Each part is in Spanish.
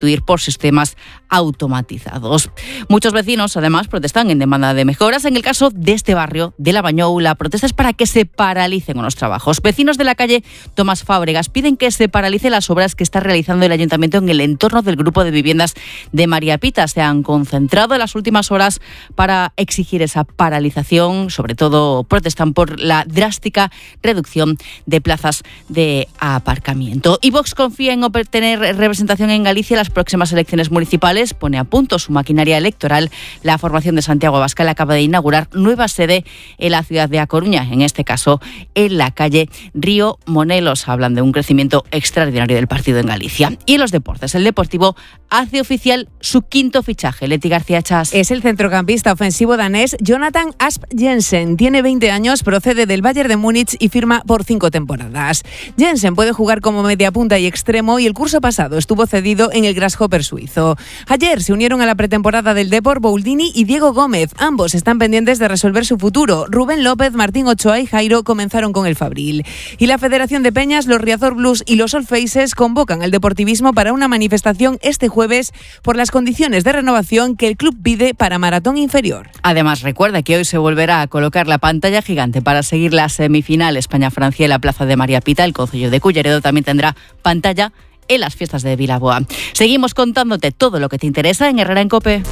sustituir por sistemas automatizados. Muchos vecinos, además, protestan en demanda de mejoras. En el caso de este barrio de La Bañou, la protesta es para que se paralicen unos trabajos. Vecinos de la calle Tomás Fábregas piden que se paralicen las obras que está realizando el ayuntamiento en el entorno del grupo de viviendas de María Pita. Se han concentrado en las últimas horas para exigir esa paralización. Sobre todo protestan por la drástica reducción de plazas de aparcamiento. Y Vox confía en obtener representación en Galicia en las próximas elecciones municipales. Pone a punto su maquinaria electoral. La formación de Santiago Abascal acaba de inaugurar nueva sede en la ciudad de A Coruña, en este caso en la calle Río Monelos. Hablan de un crecimiento extraordinario del partido en Galicia. Y en los deportes, el Deportivo hace oficial su quinto fichaje. Leti García Chas. Es el centrocampista ofensivo danés Jonathan Asp Jensen. Tiene 20 años, procede del Bayern de Múnich y firma por 5 temporadas. Jensen puede jugar como mediapunta y extremo y el curso pasado estuvo cedido en el Grasshopper suizo. Ayer se unieron a la pretemporada del Depor Boldini y Diego Gómez. Ambos están pendientes de resolver su futuro. Rubén López, Martín Ochoa y Jairo comenzaron con el Fabril. Y la Federación de Peñas, los Riazor Blues y los All Faces convocan al deportivismo para una manifestación este jueves por las condiciones de renovación que el club pide para Maratón Inferior. Además, recuerda que hoy se volverá a colocar la pantalla gigante para seguir la semifinal España-Francia en la plaza de María Pita. El concello de Culleredo también tendrá pantalla en las fiestas de Vilaboa. Seguimos contándote todo lo que te interesa en Herrera en COPE.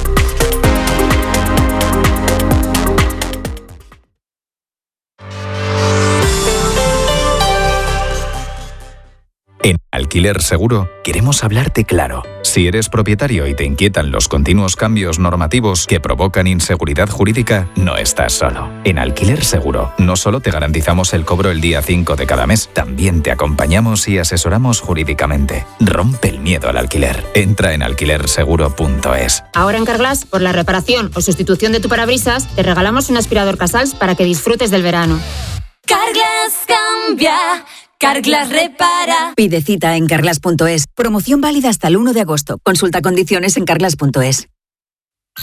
En Alquiler Seguro queremos hablarte claro. Si eres propietario y te inquietan los continuos cambios normativos que provocan inseguridad jurídica, no estás solo. En Alquiler Seguro no solo te garantizamos el cobro el día 5 de cada mes, también te acompañamos y asesoramos jurídicamente. Rompe el miedo al alquiler. Entra en alquilerseguro.es. Ahora en Carglass, por la reparación o sustitución de tu parabrisas, te regalamos un aspirador Casals para que disfrutes del verano. Carglass cambia. Carglass repara. Pide cita en carglass.es. Promoción válida hasta el 1 de agosto. Consulta condiciones en carglass.es.